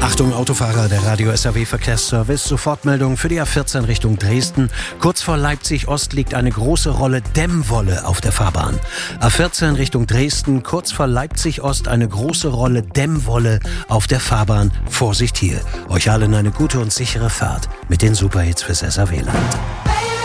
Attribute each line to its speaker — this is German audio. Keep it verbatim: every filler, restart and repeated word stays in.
Speaker 1: Achtung Autofahrer, der Radio S R W Verkehrsservice, Sofortmeldung für die A vierzehn Richtung Dresden. Kurz vor Leipzig Ost liegt eine große Rolle Dämmwolle auf der Fahrbahn. A vierzehn Richtung Dresden, kurz vor Leipzig Ost eine große Rolle Dämmwolle auf der Fahrbahn. Vorsicht hier. Euch allen eine gute und sichere Fahrt mit den Superhits fürs S R W-Land.